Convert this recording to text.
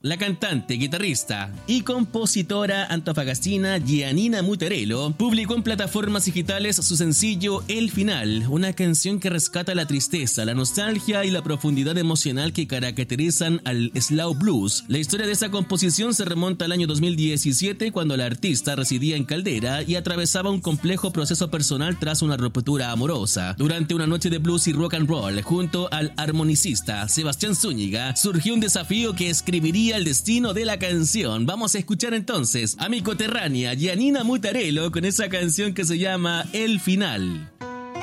La cantante, guitarrista y compositora antofagastina Giannina Mutarello publicó en plataformas digitales su sencillo El Final, una canción que rescata la tristeza, la nostalgia y la profundidad emocional que caracterizan al slow blues. La historia de esa composición se remonta al año 2017, cuando la artista residía en Caldera y atravesaba un complejo proceso personal tras una ruptura amorosa. Durante una noche de blues y rock and roll, junto al armonicista Sebastián Zúñiga, surgió un desafío que escribiría el destino de la canción. Vamos a escuchar entonces a mi coterránea Giannina Mutarello con esa canción que se llama El Final.